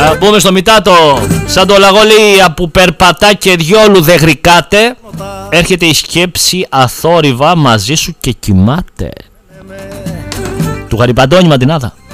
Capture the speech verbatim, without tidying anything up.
Θα μπούμε στο μητάτο. Σαν το λαγολία που περπατά και διόλου δεν γρικάτε, έρχεται η σκέψη αθόρυβα μαζί σου και κοιμάται. Του Γαριπαντώνη Μαντινάδα.